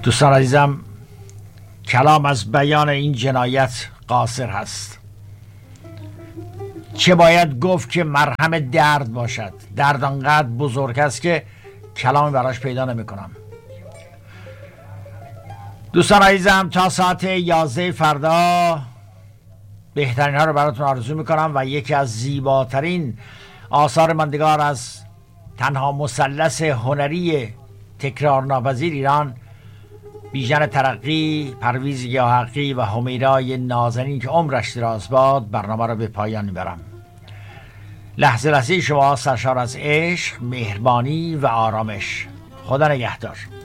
دوستان عزیزم، کلام از بیان این جنایت قاصر هست. چه باید گفت که مرهم درد باشد؟ درد انقدر بزرگ است که کلامی براش پیدا نمی کنم. دوستان عزیزم، تا ساعت 11 فردا بهترین ها رو براتون آرزو میکنم و یکی از زیباترین آثار ماندگار از تنها مثلث هنری تکرار ناپذیر ایران، بیژن ترقی، پرویز گیاحقی و همیرای نازنین که عمرش دراز باد، برنامه رو به پایان میبرم. لحظه لحظه شما سرشار از عشق، مهربانی و آرامش. خدا نگهدار.